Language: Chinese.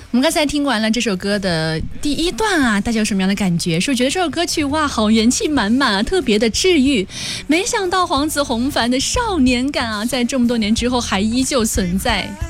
我们刚才听完了这首歌的第一段啊，大家有什么样的感觉？是不是觉得这首歌曲哇，好元气满满啊，特别的治愈？没想到黄子弘凡的少年感啊，在这么多年之后还依旧存在。